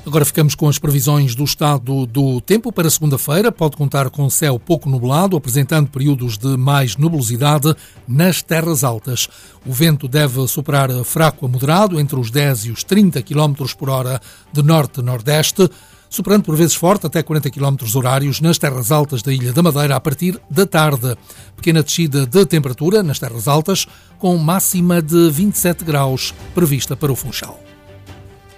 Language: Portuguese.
Agora ficamos com as previsões do estado do tempo para segunda-feira. Pode contar com céu pouco nublado, apresentando períodos de mais nebulosidade nas terras altas. O vento deve soprar fraco a moderado, entre os 10 e os 30 km por hora de norte-nordeste, soprando por vezes forte até 40 km horários nas terras altas da Ilha da Madeira a partir da tarde. Pequena descida de temperatura nas terras altas, com máxima de 27 graus prevista para o Funchal.